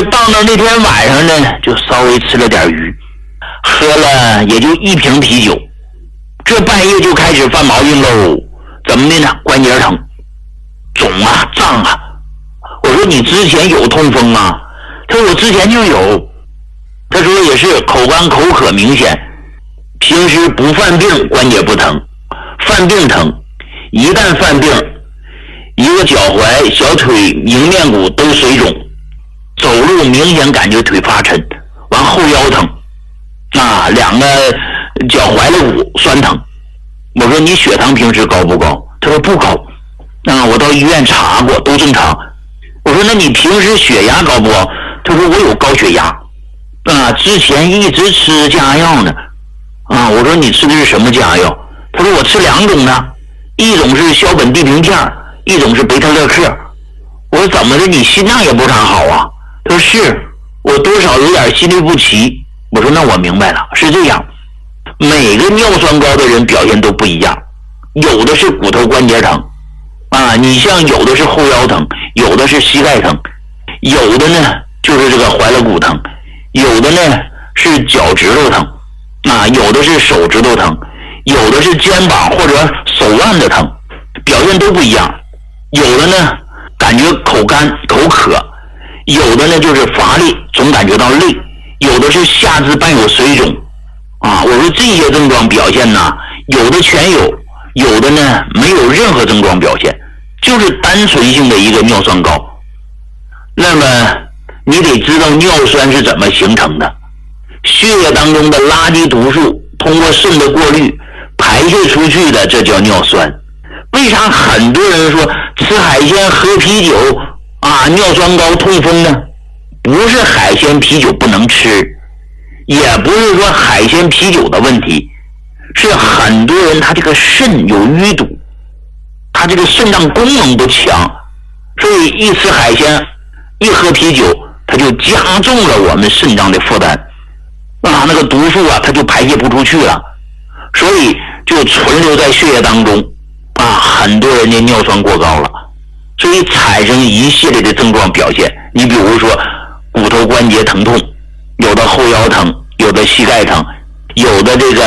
到那天晚上呢，就稍微吃了点鱼，喝了也就1瓶啤酒，这半夜就开始犯毛病喽。怎么的呢？关节疼，肿啊，胀啊。我说你之前有痛风啊？他说我之前就有。他说也是口干口渴明显，平时不犯病关节不疼，犯病疼，一旦犯病，一个脚踝、小腿、迎面骨都水肿，走路明显感觉腿发沉，完后腰疼，啊，2个脚踝的骨酸疼。我说你血糖平时高不高？他说不高，啊，我到医院查过都正常。我说那你平时血压高不高？他说我有高血压，啊，之前一直吃降压药呢。啊，我说你吃的是什么降压药？他说我吃2种呢，一种是硝苯地平片，一种是贝塔乐克。我说怎么的，你心脏也不常好啊？他说是，我多少有点心律不齐。我说那我明白了，是这样，每个尿酸高的人表现都不一样，有的是骨头关节疼，啊，你像有的是后腰疼，有的是膝盖疼，有的呢就是这个踝肋骨疼，有的呢是脚趾头疼，啊，有的是手指头疼，有的是肩膀或者手腕的疼，表现都不一样。有的呢感觉口干口渴，有的呢就是乏力，总感觉到累，有的是下肢伴有水肿。啊，我说这些症状表现呢，有的全有，有的呢没有任何症状表现，就是单纯性的一个尿酸高。那么你得知道尿酸是怎么形成的，血液当中的垃圾毒素通过肾的过滤排泄出去的，这叫尿酸。为啥很多人说吃海鲜喝啤酒啊尿酸高痛风呢？不是海鲜啤酒不能吃，也不是说海鲜啤酒的问题，是很多人他这个肾有淤堵，他这个肾脏功能不强，所以一吃海鲜一喝啤酒，它就加重了我们肾脏的负担，啊，那个毒素啊它就排泄不出去了，所以就存留在血液当中，啊，很多人的尿酸过高了，所以产生一系列的症状表现。你比如说骨头关节疼痛，有的后腰疼，有的膝盖疼，有的这个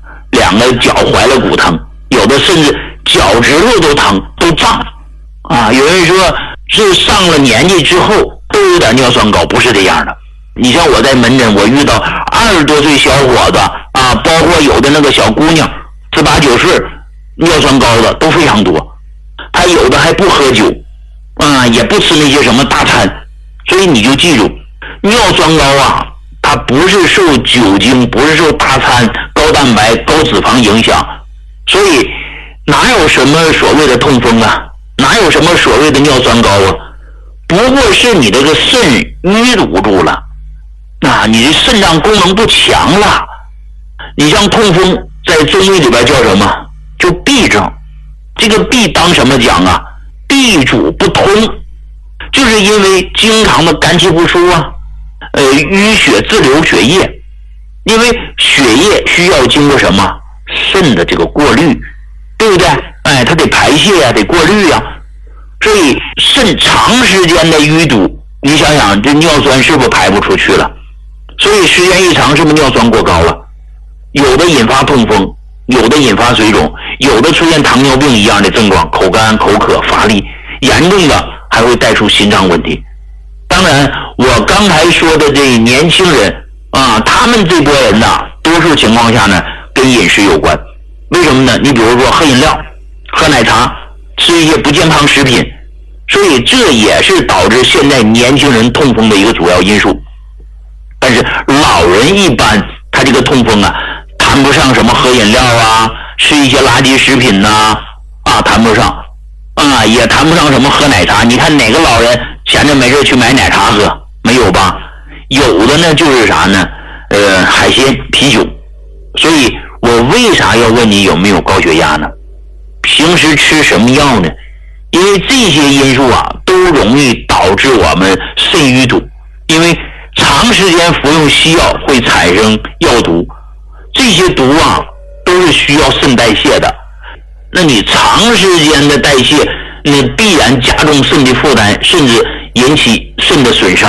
2个脚踝的骨疼，有的甚至脚趾头都疼都胀，啊，有人说是上了年纪之后都有点尿酸高，不是这样的。你像我在门诊，我遇到20多岁小伙子啊，包括有的那个小姑娘18、19岁，尿酸高的都非常多。他有的还不喝酒，啊，也不吃那些什么大餐。所以你就记住，尿酸高啊，它不是受酒精，不是受大餐、高蛋白、高脂肪影响。所以哪有什么所谓的痛风啊，哪有什么所谓的尿酸高啊？不过是你这个肾淤堵住了，啊，你的肾脏功能不强了。你像痛风在中医里边叫什么？就痹症。这个痹当什么讲啊？痹阻不通，就是因为经常的肝气不舒啊，淤血滞留血液，因为血液需要经过什么？肾的这个过滤，对不对？哎，它得排泄啊，得过滤啊。所以肾长时间的淤堵，你想想这尿酸是不是排不出去了？所以时间一长，是不是尿酸过高了？有的引发痛风，有的引发水肿，有的出现糖尿病一样的症状，口干口渴乏力，严重的还会带出心脏问题。当然我刚才说的这年轻人啊，他们这波人呢，多数情况下呢跟饮食有关。为什么呢？你比如说喝饮料、喝奶茶，吃一些不健康食品，所以这也是导致现在年轻人痛风的一个主要因素。但是老人一般他这个痛风啊，谈不上什么喝饮料啊，吃一些垃圾食品呐，啊，谈不上，啊，也谈不上什么喝奶茶。你看哪个老人闲着没事去买奶茶喝？没有吧？有的呢就是啥呢？海鲜、啤酒。所以我为啥要问你有没有高血压呢？平时吃什么药呢？因为这些因素啊，都容易导致我们肾淤堵。因为长时间服用西药会产生药毒，这些毒啊都是需要肾代谢的。那你长时间的代谢，那必然加重肾的负担，甚至引起肾的损伤，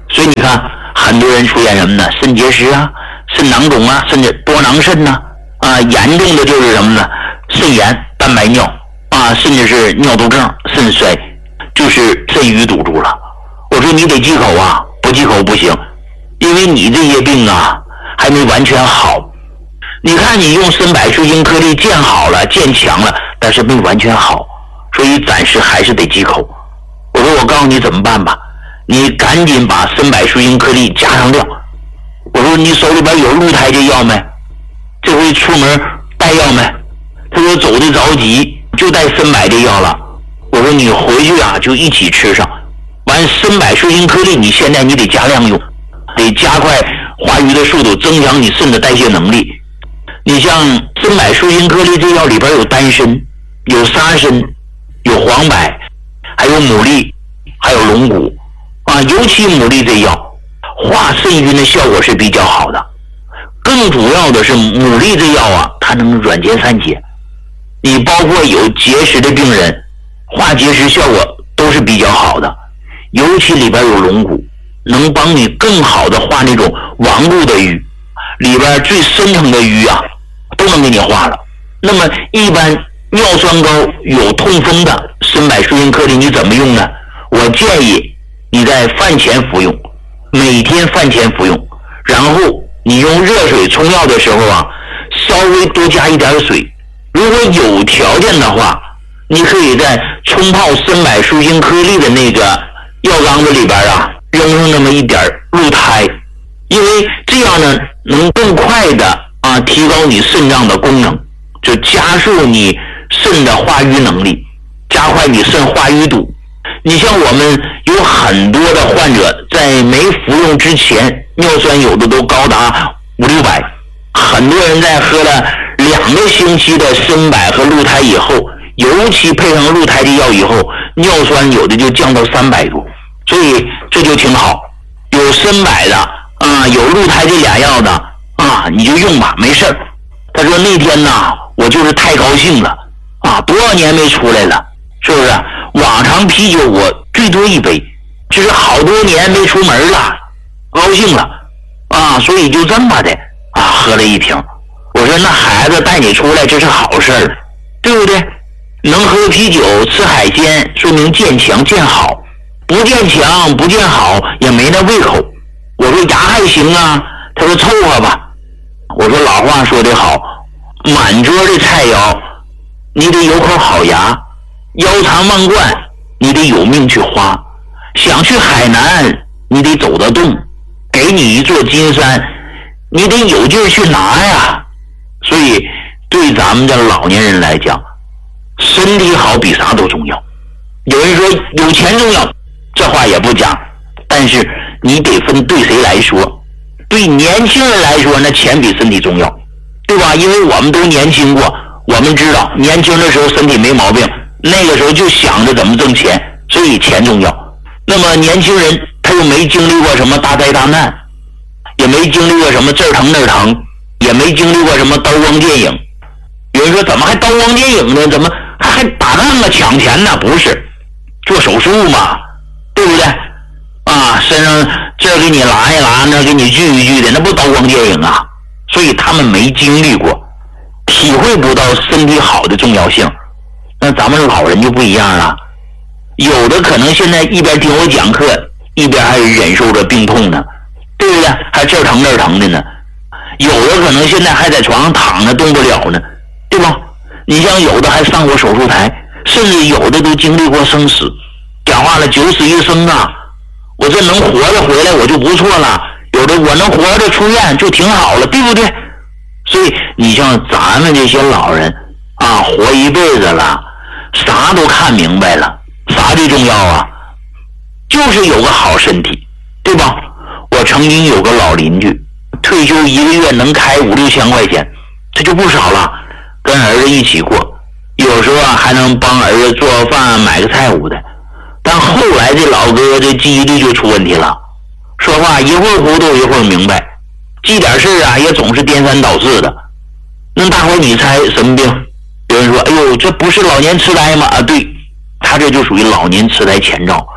所以你看，很多人出现什么呢？肾结石啊、肾囊肿啊，甚至多囊肾呐，严重的就是什么呢？肾炎、蛋白尿啊，甚至是尿毒症、肾衰，就是肾盂堵住了。我说你得忌口啊，不忌口不行，因为你这些病啊还没完全好。你看你用参柏树精颗粒见好了、见强了，但是没完全好，所以暂时还是得忌口。我说我告诉你怎么办吧，你赶紧把参柏树精颗粒加上量。我说你手里边有鹿胎这药没？这回出门带药没？他说走的着急，就带参柏这药了。我说你回去啊就一起吃上。完参柏树精颗粒，你现在你得加量用，得加快化瘀的速度，增强你肾的代谢能力。你像参柏树精颗粒这药里边有丹参、有沙参、有黄柏，还有牡蛎，还有龙骨啊。尤其牡蛎这药化肾晕的效果是比较好的。更主要的是牡蛎这药啊，它能软坚散结。你包括有结石的病人，化结石效果都是比较好的。尤其里边有龙骨，能帮你更好的化那种顽固的瘀，里边最深层的瘀啊都能给你化了。那么一般尿酸高有痛风的参柏树精颗粒你怎么用呢？我建议你在饭前服用，每天饭前服用，然后你用热水冲药的时候啊，稍微多加一点水。如果有条件的话，你可以在冲泡参柏树精颗粒的那个药缸子里边啊，扔上那么一点鹿胎，因为这样呢，能更快的提高你肾脏的功能，就加速你肾的化瘀能力，加快你肾化瘀度。你像我们有很多的患者在没服用之前，尿酸有的都高达500-600，很多人在喝了2个星期的参柏和鹿胎以后，尤其配上鹿胎的药以后，尿酸有的就降到300多，所以这就挺好。有参柏的有鹿胎这俩药的你就用吧，没事儿。他说那天呢，我就是太高兴了多少年没出来了，是不是？往常啤酒我最多1杯，就是好多年没出门了，高兴了所以就这么的喝了1瓶。我说那孩子带你出来这是好事儿，对不对？能喝啤酒吃海鲜，说明见强见好，不见强不见好也没那胃口。我说牙还行啊，他说凑合吧。我说老话说得好，满桌的菜肴你得有口好牙，腰缠万贯你得有命去花，想去海南你得走得动，给你一座金山你得有劲去拿呀。所以对咱们的老年人来讲，身体好比啥都重要。有人说有钱重要，这话也不假，但是你得分对谁来说。对年轻人来说，那钱比身体重要，对吧？因为我们都年轻过，我们知道年轻的时候身体没毛病，那个时候就想着怎么挣钱，所以钱重要。那么年轻人他又没经历过什么大灾大难，也没经历过什么这儿疼那儿疼，也没经历过什么刀光剑影。有人说怎么还刀光剑影呢？怎么还打仗啊抢钱呢？不是，做手术嘛，对不对？身上这给你拉一拉，那给你锯一锯的，那不刀光剑影啊。所以他们没经历过，体会不到身体好的重要性。那咱们老人就不一样了，有的可能现在一边听我讲课，一边还忍受着病痛呢，对不对？还这儿疼那儿疼的呢。有的可能现在还在床上躺着动不了呢，对吧？你像有的还上过手术台，甚至有的都经历过生死。讲话了九死一生啊，我这能活着回来我就不错了，有的我能活着出院就挺好了，对不对？所以你像咱们这些老人活一辈子了，啥都看明白了，啥最重要啊？就是有个好身体，对吧？我曾经有个老邻居，退休1个月能开5-6千块钱，这就不少了，跟儿子一起过，有时候还能帮儿子做饭买个菜物的。但后来这老哥这记忆力就出问题了，说话一会儿糊涂一会儿明白，记点事也总是颠三倒四的。那大伙你猜什么病？有人说哎呦这不是老年痴呆吗？对，他这就属于老年痴呆前兆。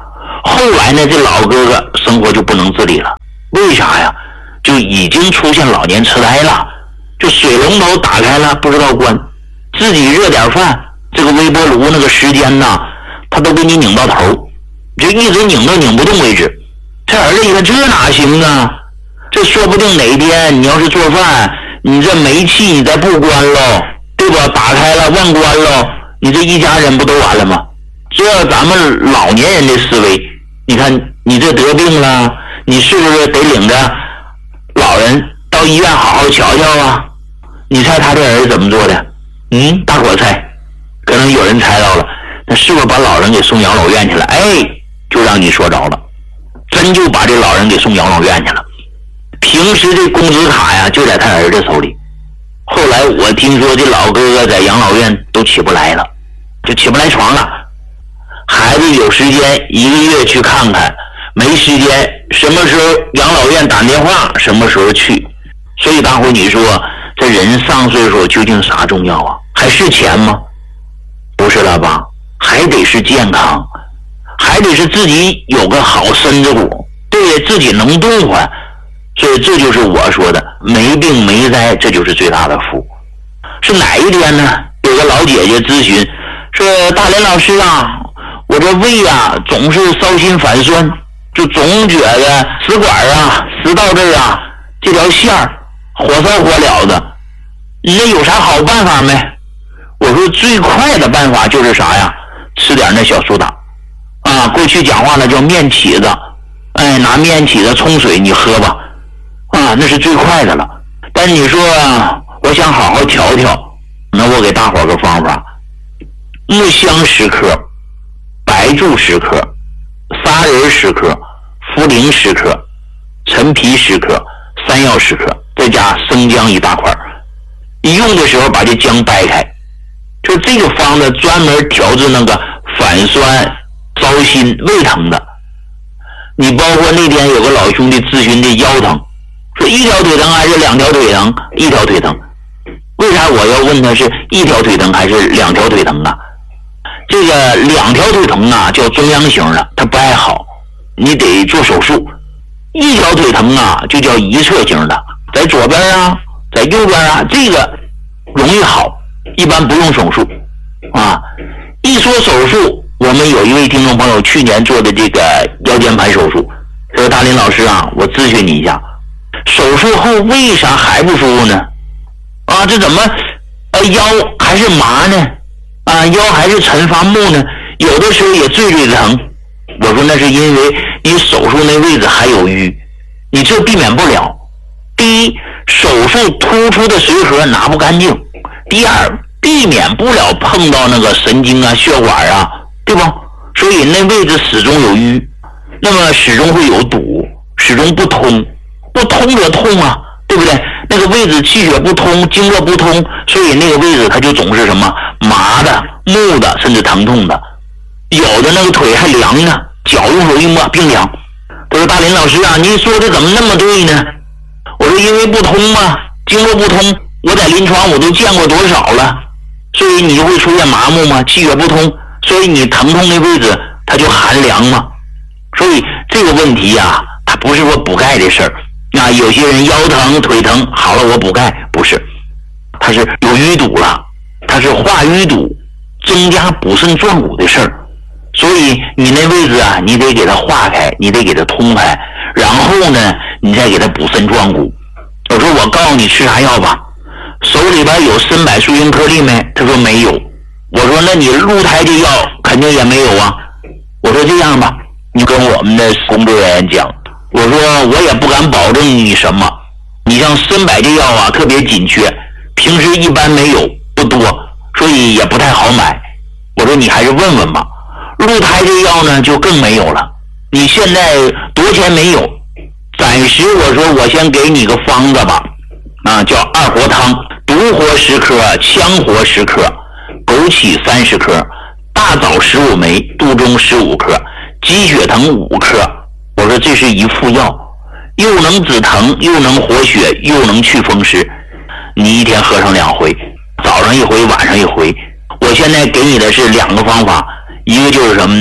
后来呢，这老哥哥生活就不能自理了，为啥呀？就已经出现老年痴呆了，就水龙头打开了不知道关，自己热点饭，这个微波炉那个时间呢，他都给你拧到头，就一直拧到拧不动为止。这儿子一看，这哪行啊？这说不定哪一天你要是做饭，你这煤气你再不关喽，对吧？打开了忘关喽，你这一家人不都完了吗？这咱们老年人的思维，你看你这得病了，你是不是得领着老人到医院好好瞧瞧啊？你猜他这儿子怎么做的？大伙猜，可能有人猜到了，那是不是把老人给送养老院去了？哎，就让你说着了，真就把这老人给送养老院去了。平时这工资卡呀就在他儿子手里，后来我听说这老哥哥在养老院都起不来了，就起不来床了。孩子有时间1个月去看看，没时间什么时候养老院打电话什么时候去。所以大伙你说这人上岁数究竟啥重要啊？还是钱吗？不是了吧？还得是健康，还得是自己有个好身子骨，对自己能动换。所以这就是我说的，没病没灾，这就是最大的福。是哪一天呢？有个老姐姐咨询说，大连老师啊，我这胃啊总是烧心反酸，就总觉得食管啊食道这儿啊这条线儿火烧火燎的，你那有啥好办法没？我说最快的办法就是啥呀？吃点那小苏打啊，过去讲话呢叫面起子，哎，拿面起子冲水你喝吧，啊，那是最快的了。但你说我想好好调调，那我给大伙个方法：木香10克，白术10克，砂仁10克，茯苓10克，陈皮10克，山药10克，再加生姜1大块。一用的时候把这姜掰开，就这个方子专门调治那个反酸、烧心、胃疼的。你包括那天有个老兄弟咨询的腰疼，说1条腿疼还是2条腿疼？1条腿疼。为啥我要问他是1条腿疼还是2条腿疼啊？这个2条腿疼啊叫中央型的，它不爱好，你得做手术。1条腿疼啊就叫一侧型的，在左边啊，在右边啊，这个容易好，一般不用手术啊。一说手术，我们有一位听众朋友去年做的这个腰间盘手术，说大林老师啊，我咨询你一下，手术后为啥还不舒服呢？啊，这怎么腰还是麻呢？啊，腰还是沉发木呢？有的时候也坠疼。我说那是因为你手术那位置还有瘀，你这避免不了。第一，手术突出的髓核拿不干净；第二，避免不了碰到那个神经啊、血管啊，对吧？所以那位置始终有瘀，那么始终会有堵，始终不通，不通则痛啊，对不对？那个位置气血不通，经络不通，所以那个位置它就总是什么麻的、木的，甚至疼痛的。有的那个腿还凉呢，脚用手一摸冰凉。他说大林老师啊，您说的怎么那么对呢？我说因为不通嘛，经络不通，我在临床我都见过多少了，所以你就会出现麻木嘛，气血不通，所以你疼痛的位置它就寒凉嘛。所以这个问题啊，它不是说补钙的事儿。那有些人腰疼腿疼好了我补钙，不是，它是有淤堵了，它是化淤堵增加补肾壮骨的事儿。所以你那位置啊，你得给它化开，你得给它通开，然后呢你再给它补肾壮骨。我说我告诉你吃啥药吧，手里边有参柏树因颗粒没？他说没有。我说那你鹿胎这药肯定也没有啊。我说这样吧，你跟我们的工作人员讲，我说我也不敢保证你什么，你像参柏这药啊特别紧缺，平时一般没有，不多，所以也不太好买。我说你还是问问吧。鹿胎这药呢就更没有了，你现在多钱没有，暂时我说我先给你个方子吧，啊，叫二活汤，独活10克，羌活10克，枸杞30克，大枣15枚，杜仲15克，鸡血藤5克。我说这是一副药，又能止疼，又能活血，又能去风湿，你一天喝上2回，早上1回，晚上1回。我现在给你的是2个方法，一个就是什么呢？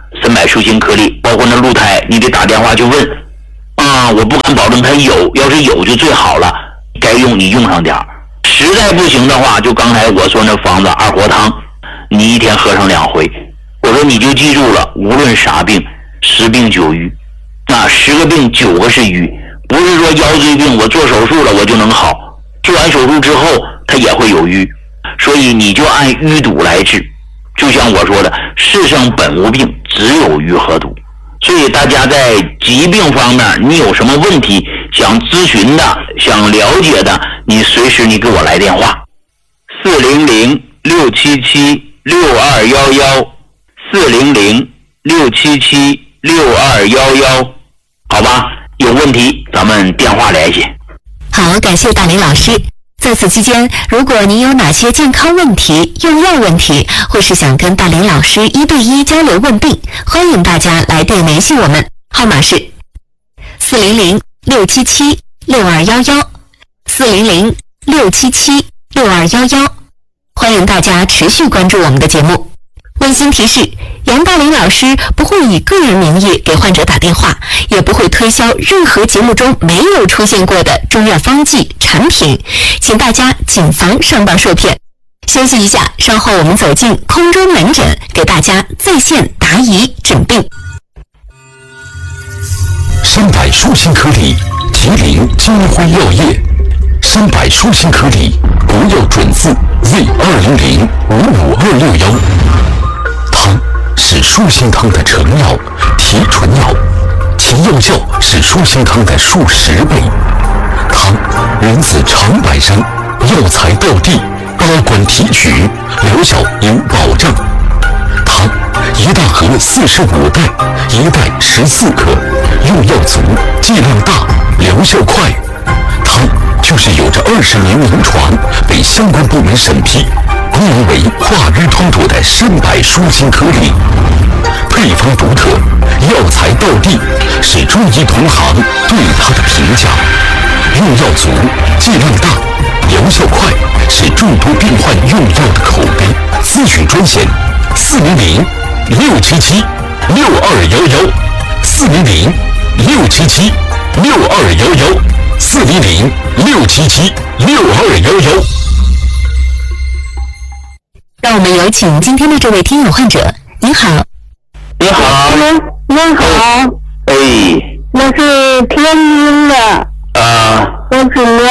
参柏舒心颗粒，包括那鹿胎，你得打电话去问啊，我不敢保证它有，要是有就最好了，该用你用上点儿。实在不行的话，就刚才我说那方子二活汤，你一天喝上2回。我说你就记住了，无论啥病，10病9愈，那10个病9个是瘀，不是说腰椎病我做手术了我就能好，做完手术之后它也会有瘀，所以你就按淤堵来治。就像我说的，世上本无病，只有瘀和堵。所以大家在疾病方面，你有什么问题想咨询的、想了解的，你随时你给我来电话，400-677-6211，400-677-6211，好吧？有问题咱们电话联系。 好，感谢大林老师。在此期间，如果您有哪些健康问题、用药问题，或是想跟大林老师1对1交流问病，欢迎大家来电联系我们，号码是400-677-6211，400-677-6211，欢迎大家持续关注我们的节目。温馨提示：杨大林老师不会以个人名义给患者打电话，也不会推销任何节目中没有出现过的中药方剂产品，请大家谨防上当受骗。休息一下，稍后我们走进空中门诊，给大家在线答疑诊病。 参柏舒心颗粒，吉林金辉药业。参柏舒心颗粒，国药准字 Z200-55261。汤是舒心汤的成药、提纯药，其药效是舒心汤的数10倍。汤源自长白山，药材到地，8管提取，疗效有保障。汤1大盒45袋，1袋14克，用药足，剂量大，疗效快。汤就是有着20年临床，被相关部门审批，功能为化瘀通堵的参柏舒心颗粒，配方独特，药材到地，是中医同行对它的评价。用药足，剂量大，疗效快，是众多病患用药的口碑。咨询专线400-677-6211，400-677-6211，400-677-6211。 让我们有请今天的这位听友患者。您好。 你好。 您好。 哎。 我是天津的。我今年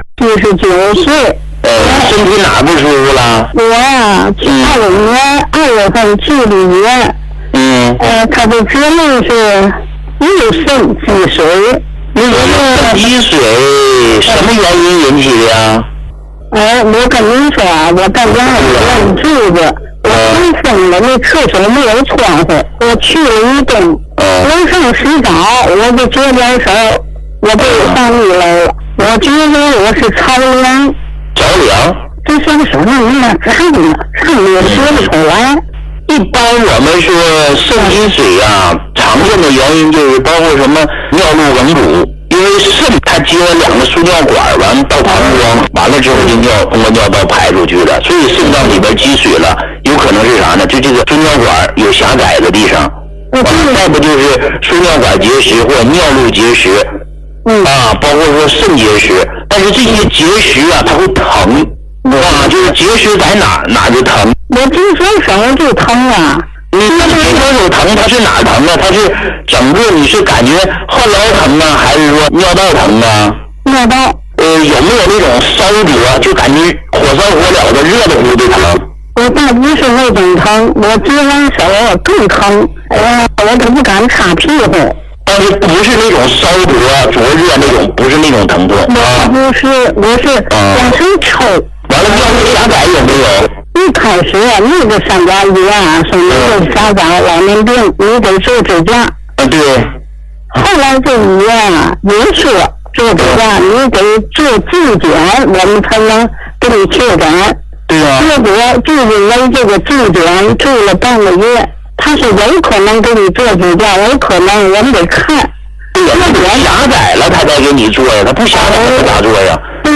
79岁。 身体哪不舒服了？ 我呀，85年2月份去的医院。他的指令是右肾积水。 积水什么原因引起的呀？ 我跟您说啊，我在家里住着，我新生的那厕所没有窗户，我去了一冬，我上洗澡，我就觉点手，我就上1楼了，我觉得我是着凉。 着凉？ 这双手那有点颤了，颤也说不出来。 一般我们说肾积水啊，常见的原因就是包括什么尿路梗阻，因为肾它接了2个输尿管，完到膀胱，完了之后就通过尿道排出去了，所以肾脏里边积水了，有可能是啥呢？就这个输尿管有狭窄的地方，再不就是输尿管结石或尿路结石，包括说肾结石，但是这些结石啊，它会疼。就是结石在哪就疼。 我经手手就疼啊。 你经手手疼，它是哪疼啊？它是整个你是感觉后腰疼啊，还是说尿道疼啊？ 尿道。 有没有那种烧灼，就感觉火烧火燎的热乎乎的疼？ 我倒不是那种疼，我接完手我更疼，我都不敢擦屁股。 但是不是那种烧灼热那种，不是那种疼痛啊？ 不是，我是抽。 完了，尿路狭窄有没有？ 一开始那个3家医院说那个狭窄老年病，你得做支架。 对。 后来这医院也说做支架，你得做质检，我们才能给你确诊。 对啊。 结果就因为这个质检做了半个月，他是有可能给你做支架，有可能我们得看。 对呀，那狭窄了他再给你做呀，他不狭窄他咋做呀？ 对呀，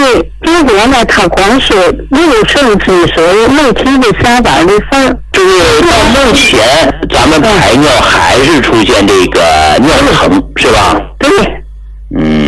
对，结果呢，他光是六肾之水，没提这下边的事儿。 就是到目前，咱们排尿还是出现这个尿疼，是吧？ 对。 嗯。